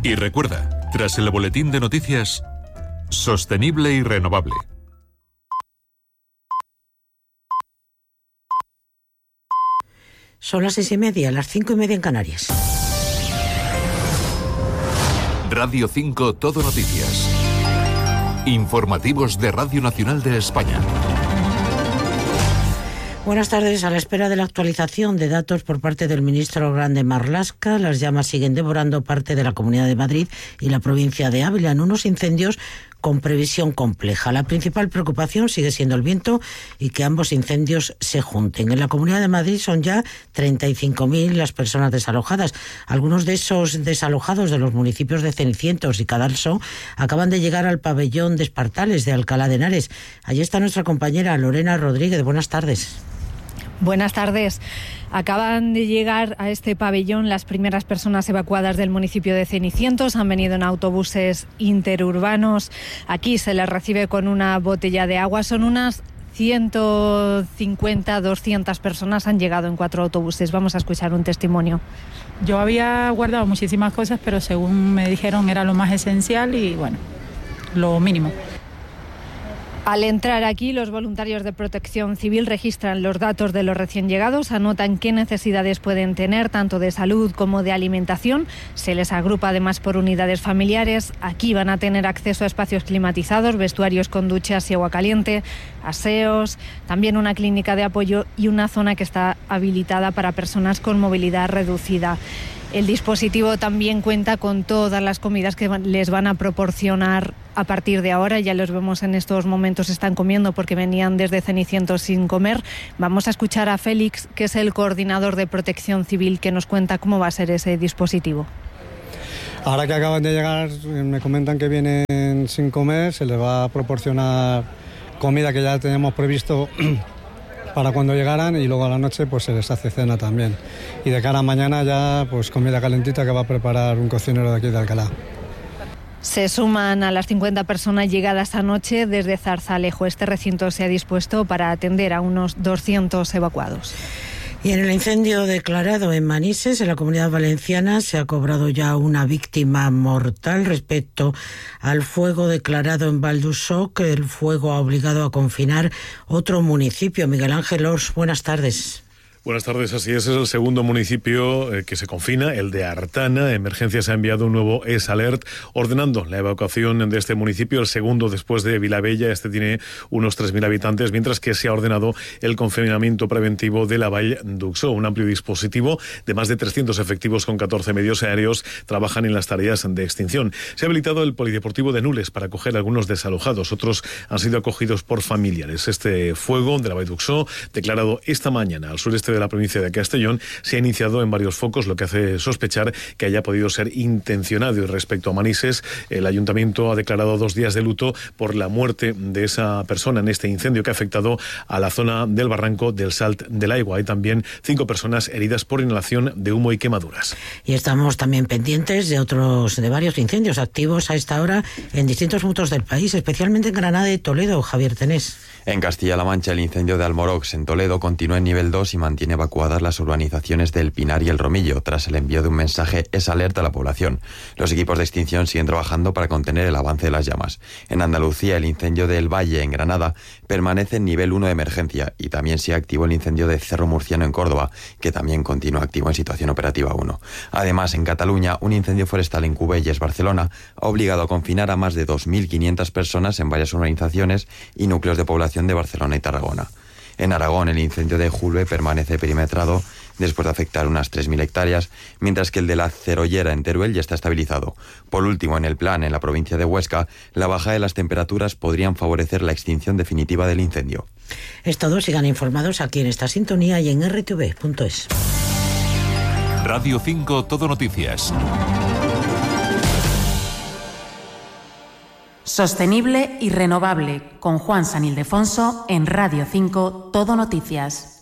Y recuerda, tras el boletín de noticias, sostenible y renovable. Son las 6:30, las 5:30 en Canarias. Radio 5 Todo Noticias. Informativos de Radio Nacional de España. Buenas tardes. A la espera de la actualización de datos por parte del ministro Grande Marlaska, las llamas siguen devorando parte de la Comunidad de Madrid y la provincia de Ávila en unos incendios con previsión compleja. La principal preocupación sigue siendo el viento y que ambos incendios se junten. En la Comunidad de Madrid son ya 35.000 las personas desalojadas. Algunos de esos desalojados de los municipios de Cenicientos y Cadalso acaban de llegar al pabellón de Espartales de Alcalá de Henares. Allí está nuestra compañera Lorena Rodríguez. Buenas tardes. Buenas tardes. Acaban de llegar a este pabellón las primeras personas evacuadas del municipio de Cenicientos. Han venido en autobuses interurbanos. Aquí se les recibe con una botella de agua. Son unas 150, 200 personas. Han llegado en 4 autobuses. Vamos a escuchar un testimonio. Yo había guardado muchísimas cosas, pero según me dijeron era lo más esencial y bueno, lo mínimo. Al entrar aquí, los voluntarios de Protección Civil registran los datos de los recién llegados, anotan qué necesidades pueden tener, tanto de salud como de alimentación. Se les agrupa además por unidades familiares. Aquí van a tener acceso a espacios climatizados, vestuarios con duchas y agua caliente, aseos, también una clínica de apoyo y una zona que está habilitada para personas con movilidad reducida. El dispositivo también cuenta con todas las comidas que les van a proporcionar a partir de ahora. Ya los vemos en estos momentos, están comiendo porque venían desde Cenicientos sin comer. Vamos a escuchar a Félix, que es el coordinador de Protección Civil, que nos cuenta cómo va a ser ese dispositivo. Ahora que acaban de llegar, me comentan que vienen sin comer, se les va a proporcionar comida que ya tenemos previsto para cuando llegaran, y luego a la noche pues se les hace cena también. Y de cara a mañana ya pues comida calentita que va a preparar un cocinero de aquí de Alcalá. Se suman a las 50 personas llegadas anoche desde Zarzalejo. Este recinto se ha dispuesto para atender a unos 200 evacuados. Y en el incendio declarado en Manises, en la Comunidad Valenciana, se ha cobrado ya una víctima mortal respecto al fuego declarado en Val d'Usoc. El fuego ha obligado a confinar otro municipio. Miguel Ángel Ors, buenas tardes. Buenas tardes, así es el segundo municipio que se confina, el de Artana. Emergencias ha enviado un nuevo SAlert ordenando la evacuación de este municipio, el segundo después de Vilabella. Este tiene unos 3.000 habitantes, mientras que se ha ordenado el confinamiento preventivo de la Vall d'Uxó. Un amplio dispositivo de más de 300 efectivos con 14 medios aéreos trabajan en las tareas de extinción. Se ha habilitado el polideportivo de Nules para acoger a algunos desalojados. Otros han sido acogidos por familiares. Este fuego de la Vall d'Uxó, declarado esta mañana al sureste de la provincia de Castellón, se ha iniciado en varios focos, lo que hace sospechar que haya podido ser intencionado. Y respecto a Manises, el ayuntamiento ha declarado 2 días de luto por la muerte de esa persona en este incendio que ha afectado a la zona del barranco del Salt del Aigua. Hay también 5 personas heridas por inhalación de humo y quemaduras. Y estamos también pendientes de varios incendios activos a esta hora en distintos puntos del país, especialmente en Granada y Toledo. Javier Tenés. En Castilla-La Mancha, el incendio de Almorox en Toledo continúa en nivel 2 y mantiene evacuadas las urbanizaciones del Pinar y el Romillo, tras el envío de un mensaje SAlert a la población. Los equipos de extinción siguen trabajando para contener el avance de las llamas. En Andalucía, el incendio del Valle, en Granada, permanece en nivel 1 de emergencia, y también se activó el incendio de Cerro Murciano en Córdoba, que también continúa activo en situación operativa 1. Además, en Cataluña, un incendio forestal en Cubelles, Barcelona, ha obligado a confinar a más de 2.500 personas en varias urbanizaciones y núcleos de población de Barcelona y Tarragona. En Aragón, el incendio de Julbe permanece perimetrado después de afectar unas 3.000 hectáreas, mientras que el de la Cerollera en Teruel ya está estabilizado. Por último, en el Plan, en la provincia de Huesca, la bajada de las temperaturas podrían favorecer la extinción definitiva del incendio. Es todo, sigan informados aquí en esta sintonía y en rtv.es. Radio 5 Todo Noticias. Sostenible y renovable, con Juan San Ildefonso en Radio 5 Todo Noticias.